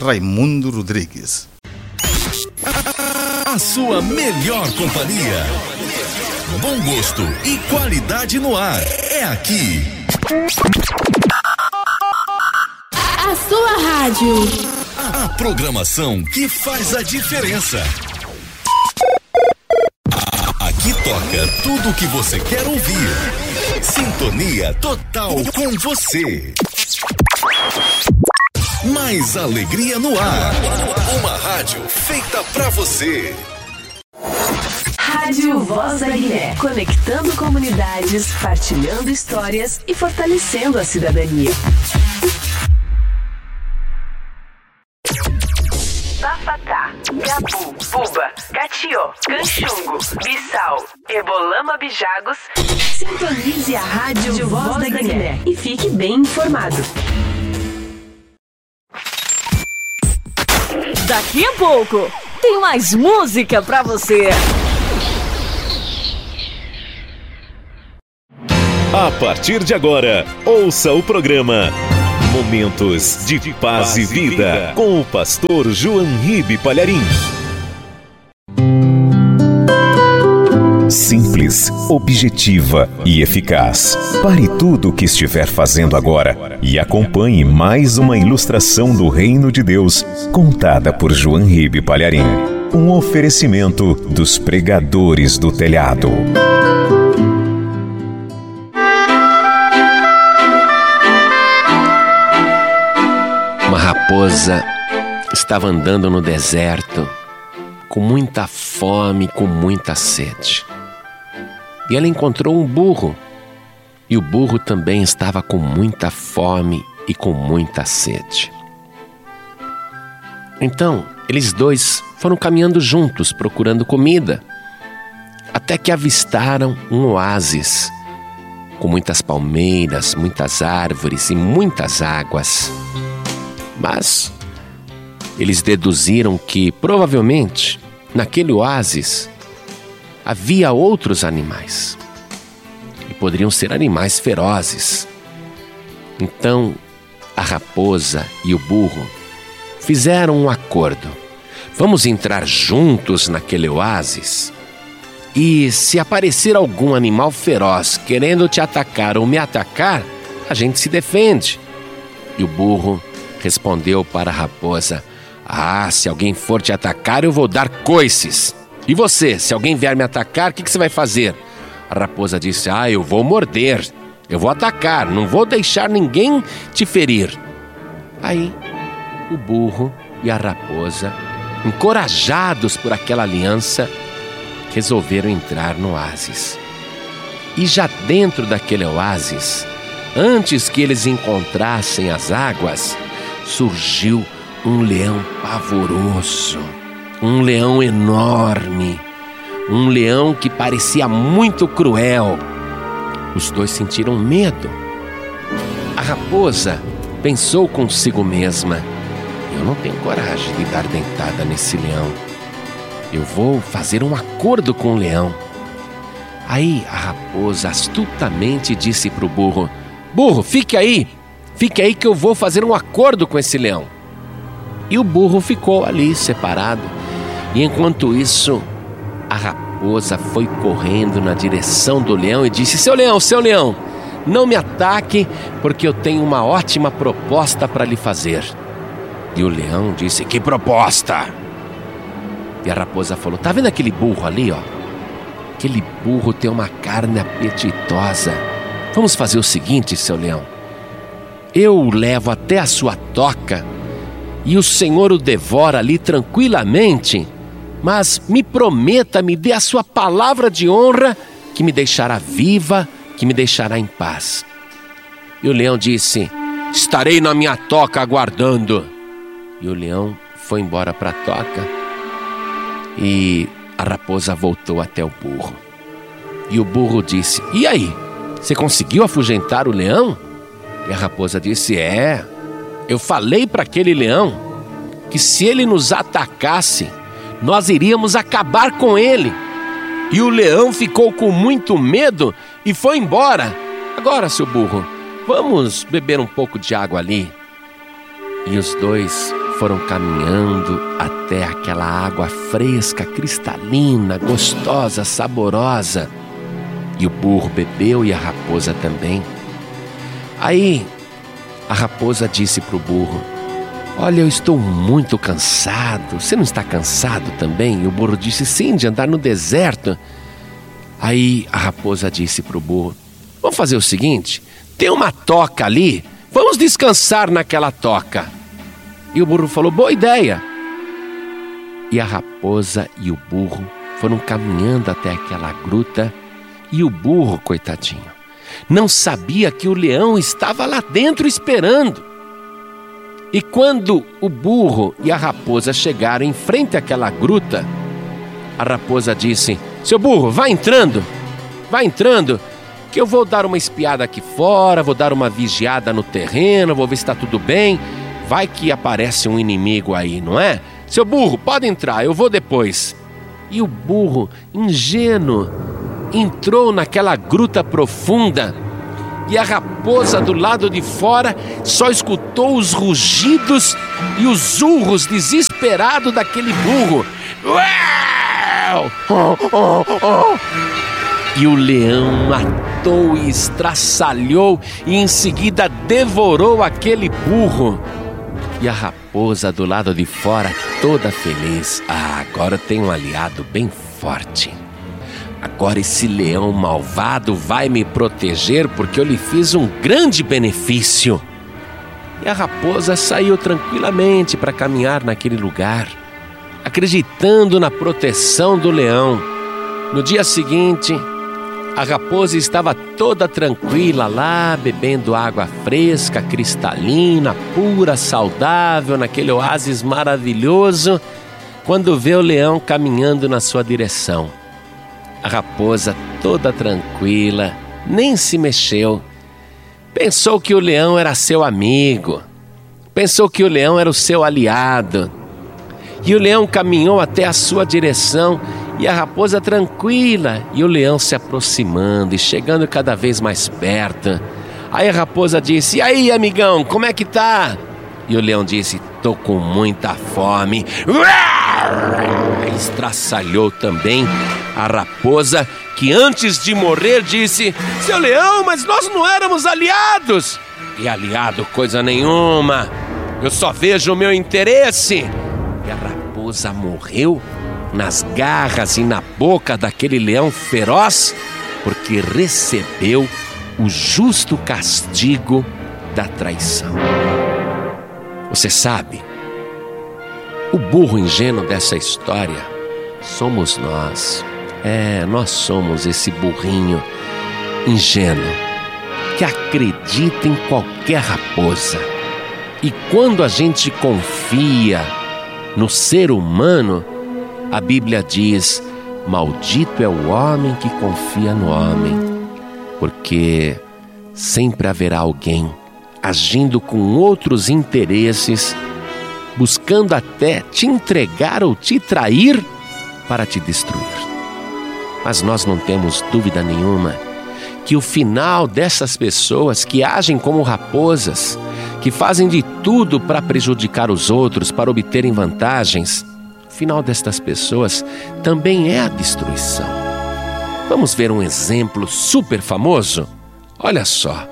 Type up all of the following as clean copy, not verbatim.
Raimundo Rodrigues. A sua melhor companhia. Bom gosto e qualidade no ar. É aqui. A sua rádio. A programação que faz a diferença. Aqui toca tudo o que você quer ouvir. Sintonia total com você. Mais alegria no ar. Uma rádio feita pra você. Rádio Voz da Guiné. Conectando comunidades, partilhando histórias e fortalecendo a cidadania. Bafatá, Gabu, Buba, Catió, Canchungo, Bissau, Ebolama, Bijagos. Sintonize a Rádio Voz da Guiné e fique bem informado. Daqui a pouco tem mais música pra você. A partir de agora, ouça o programa Momentos de Paz e Vida com o pastor João Ribe Palharim. Simples, objetiva e eficaz. Pare tudo o que estiver fazendo agora e acompanhe mais uma ilustração do Reino de Deus, contada por João Ribe Palharim. Um oferecimento dos pregadores do telhado. Uma raposa estava andando no deserto com muita fome, com muita sede. E ela encontrou um burro. E o burro também estava com muita fome e com muita sede. Então, eles dois foram caminhando juntos, procurando comida, até que avistaram um oásis, com muitas palmeiras, muitas árvores e muitas águas. Mas eles deduziram que, provavelmente, naquele oásis havia outros animais. E poderiam ser animais ferozes. Então, a raposa e o burro fizeram um acordo. Vamos entrar juntos naquele oásis? E se aparecer algum animal feroz querendo te atacar ou me atacar, a gente se defende. E o burro respondeu para a raposa: se alguém for te atacar, eu vou dar coices. E você, se alguém vier me atacar, o que você vai fazer? A raposa disse: eu vou morder, eu vou atacar, não vou deixar ninguém te ferir. Aí, o burro e a raposa, encorajados por aquela aliança, resolveram entrar no oásis. E já dentro daquele oásis, antes que eles encontrassem as águas, surgiu um leão pavoroso, um leão enorme, um leão que parecia muito cruel. Os dois sentiram medo. A raposa pensou consigo mesma: eu não tenho coragem de dar dentada nesse leão. Eu vou fazer um acordo com o leão. Aí a raposa astutamente disse para o burro: burro, fique aí que eu vou fazer um acordo com esse leão. E o burro ficou ali separado. E enquanto isso, a raposa foi correndo na direção do leão e disse: seu leão, não me ataque, porque eu tenho uma ótima proposta para lhe fazer. E o leão disse: que proposta? E a raposa falou: tá vendo aquele burro ali, ó? Aquele burro tem uma carne apetitosa. Vamos fazer o seguinte, seu leão. Eu o levo até a sua toca e o Senhor o devora ali tranquilamente, mas me prometa, me dê a sua palavra de honra que me deixará viva, que me deixará em paz. E o leão disse: estarei na minha toca aguardando. E o leão foi embora para a toca e a raposa voltou até o burro. E o burro disse: e aí, você conseguiu afugentar o leão? E a raposa disse: eu falei para aquele leão que se ele nos atacasse, nós iríamos acabar com ele. E o leão ficou com muito medo e foi embora. Agora, seu burro, vamos beber um pouco de água ali. E os dois foram caminhando até aquela água fresca, cristalina, gostosa, saborosa. E o burro bebeu e a raposa também. Aí a raposa disse para o burro: olha, eu estou muito cansado. Você não está cansado também? E o burro disse: sim, de andar no deserto. Aí a raposa disse para o burro: vamos fazer o seguinte, tem uma toca ali, vamos descansar naquela toca. E o burro falou: boa ideia. E a raposa e o burro foram caminhando até aquela gruta. E o burro, coitadinho, não sabia que o leão estava lá dentro esperando. E quando o burro e a raposa chegaram em frente àquela gruta, a raposa disse: seu burro, vai entrando, que eu vou dar uma espiada aqui fora, vou dar uma vigiada no terreno, vou ver se está tudo bem. Vai que aparece um inimigo aí, não é? Seu burro, pode entrar, eu vou depois. E o burro, ingênuo, entrou naquela gruta profunda. E a raposa do lado de fora só escutou os rugidos e os urros desesperados daquele burro. E o leão matou e estraçalhou e em seguida devorou aquele burro. E a raposa do lado de fora toda feliz. Agora tem um aliado bem forte. Agora esse leão malvado vai me proteger porque eu lhe fiz um grande benefício. E a raposa saiu tranquilamente para caminhar naquele lugar, acreditando na proteção do leão. No dia seguinte, a raposa estava toda tranquila lá, bebendo água fresca, cristalina, pura, saudável, naquele oásis maravilhoso, quando vê o leão caminhando na sua direção. A raposa, toda tranquila, nem se mexeu. Pensou que o leão era seu amigo. Pensou que o leão era o seu aliado. E o leão caminhou até a sua direção e a raposa tranquila. E o leão se aproximando e chegando cada vez mais perto. Aí a raposa disse: e aí, amigão, como é que tá? E o leão disse: tô com muita fome. Estraçalhou também a raposa, que antes de morrer disse: seu leão, mas nós não éramos aliados. E aliado coisa nenhuma, eu só vejo o meu interesse. E a raposa morreu nas garras e na boca daquele leão feroz, porque recebeu o justo castigo da traição. Você sabe, o burro ingênuo dessa história somos nós. Nós somos esse burrinho ingênuo que acredita em qualquer raposa. E quando a gente confia no ser humano, a Bíblia diz: maldito é o homem que confia no homem, porque sempre haverá alguém agindo com outros interesses, buscando até te entregar ou te trair para te destruir. Mas nós não temos dúvida nenhuma que o final dessas pessoas que agem como raposas, que fazem de tudo para prejudicar os outros, para obterem vantagens, o final destas pessoas também é a destruição. Vamos ver um exemplo super famoso? Olha só.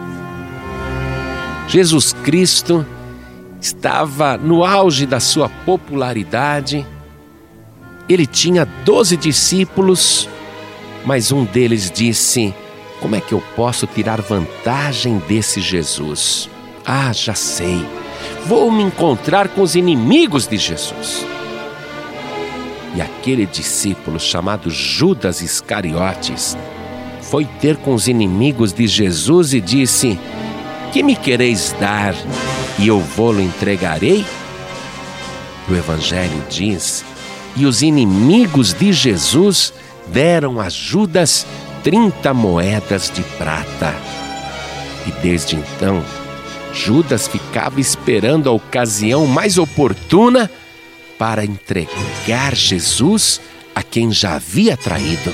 Jesus Cristo estava no auge da sua popularidade. Ele tinha 12 discípulos, mas um deles disse: como é que eu posso tirar vantagem desse Jesus? Já sei, vou me encontrar com os inimigos de Jesus. E aquele discípulo chamado Judas Iscariotes foi ter com os inimigos de Jesus e disse: que me quereis dar e eu vou-lo entregarei? O Evangelho diz: e os inimigos de Jesus deram a Judas 30 moedas de prata. E desde então, Judas ficava esperando a ocasião mais oportuna para entregar Jesus a quem já havia traído.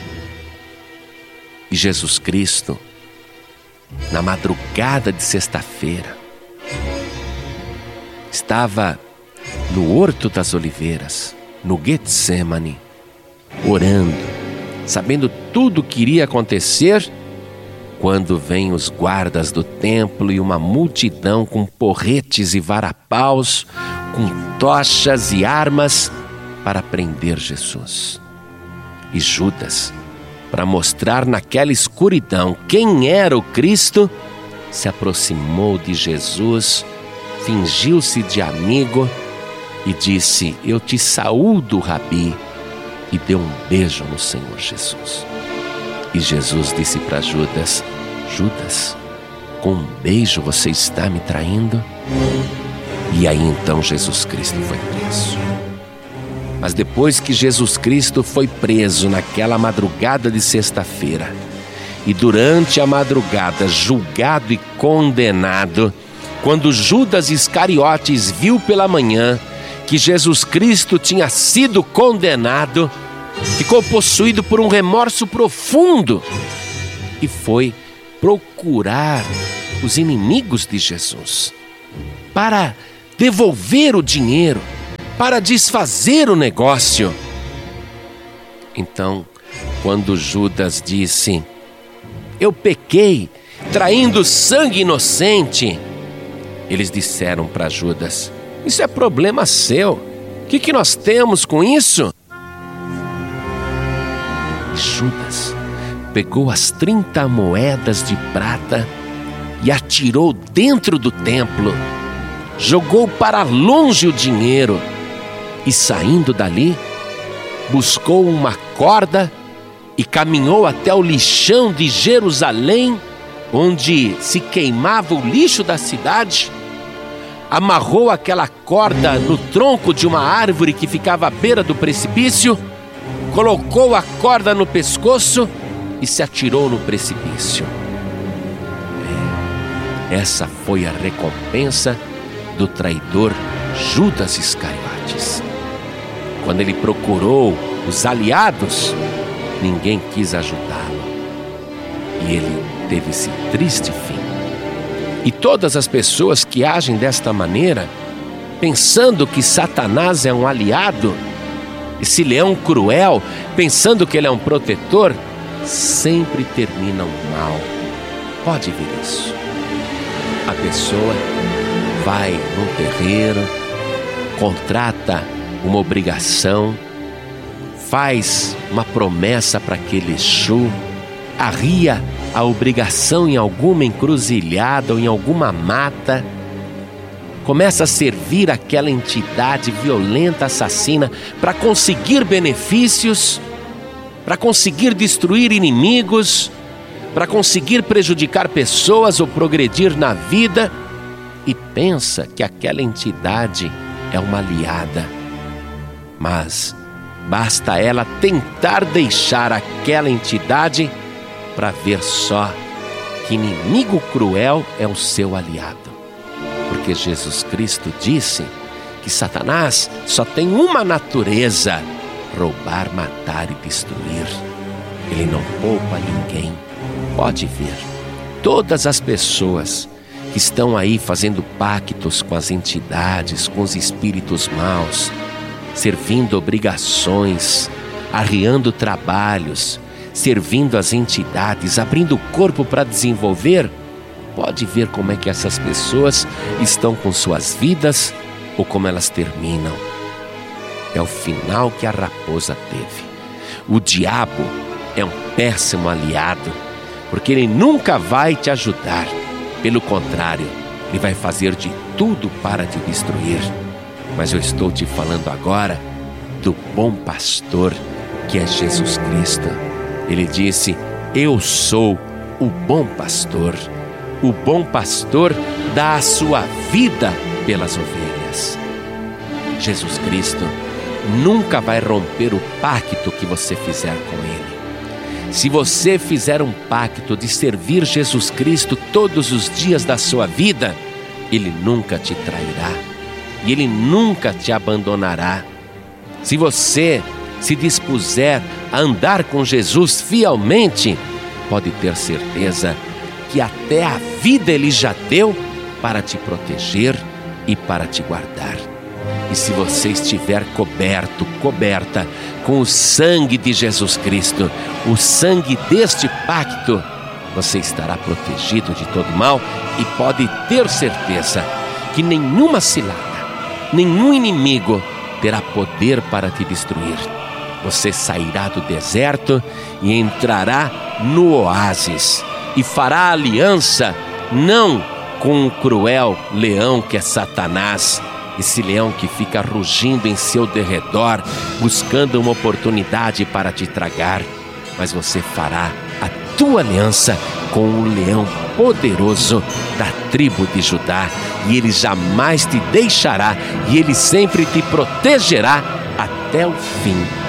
E Jesus Cristo, na madrugada de sexta-feira, estava no Horto das Oliveiras, no Getsemane, orando, sabendo tudo o que iria acontecer, quando vêm os guardas do templo e uma multidão com porretes e varapaus, com tochas e armas para prender Jesus. E Judas, para mostrar naquela escuridão quem era o Cristo, se aproximou de Jesus, fingiu-se de amigo e disse: eu te saúdo, Rabi, e deu um beijo no Senhor Jesus. E Jesus disse para Judas: Judas, com um beijo você está me traindo? E aí então Jesus Cristo foi preso. Mas depois que Jesus Cristo foi preso naquela madrugada de sexta-feira, e durante a madrugada julgado e condenado, quando Judas Iscariotes viu pela manhã que Jesus Cristo tinha sido condenado, ficou possuído por um remorso profundo e foi procurar os inimigos de Jesus para devolver o dinheiro, para desfazer o negócio. Então, quando Judas disse: eu pequei traindo sangue inocente, eles disseram para Judas: isso é problema seu, o que nós temos com isso? E Judas pegou as 30 moedas de prata e atirou dentro do templo, jogou para longe o dinheiro e, saindo dali, buscou uma corda e caminhou até o lixão de Jerusalém, onde se queimava o lixo da cidade, amarrou aquela corda no tronco de uma árvore que ficava à beira do precipício, colocou a corda no pescoço e se atirou no precipício. Essa foi a recompensa do traidor Judas Iscariotes. Quando ele procurou os aliados, ninguém quis ajudá-lo. E ele teve esse triste fim. E todas as pessoas que agem desta maneira, pensando que Satanás é um aliado, esse leão cruel, pensando que ele é um protetor, sempre terminam mal. Pode ver isso. A pessoa vai num terreiro, contrata uma obrigação, faz uma promessa para aquele Exu, arria a obrigação em alguma encruzilhada ou em alguma mata, começa a servir aquela entidade violenta, assassina, para conseguir benefícios, para conseguir destruir inimigos, para conseguir prejudicar pessoas ou progredir na vida, e pensa que aquela entidade é uma aliada. Mas basta ela tentar deixar aquela entidade para ver só que inimigo cruel é o seu aliado. Porque Jesus Cristo disse que Satanás só tem uma natureza: roubar, matar e destruir. Ele não poupa ninguém. Pode ver, todas as pessoas que estão aí fazendo pactos com as entidades, com os espíritos maus, servindo obrigações, arriando trabalhos, servindo as entidades, abrindo o corpo para desenvolver, pode ver como é que essas pessoas estão com suas vidas ou como elas terminam. É o final que a raposa teve. O diabo é um péssimo aliado, porque ele nunca vai te ajudar. Pelo contrário, ele vai fazer de tudo para te destruir. Mas eu estou te falando agora do bom pastor, que é Jesus Cristo. Ele disse: eu sou o bom pastor. O bom pastor dá a sua vida pelas ovelhas. Jesus Cristo nunca vai romper o pacto que você fizer com Ele. Se você fizer um pacto de servir Jesus Cristo todos os dias da sua vida, Ele nunca te trairá e Ele nunca te abandonará. Se você se dispuser a andar com Jesus fielmente, pode ter certeza que até a vida Ele já deu para te proteger, e para te guardar. E se você estiver coberta com o sangue de Jesus Cristo, o sangue deste pacto, você estará protegido de todo mal e pode ter certeza que nenhuma cilada, nenhum inimigo terá poder para te destruir. Você sairá do deserto e entrará no oásis e fará aliança não com o cruel leão que é Satanás, esse leão que fica rugindo em seu derredor, buscando uma oportunidade para te tragar, mas você fará a tua aliança com o leão poderoso da tribo de Judá, e ele jamais te deixará, e ele sempre te protegerá até o fim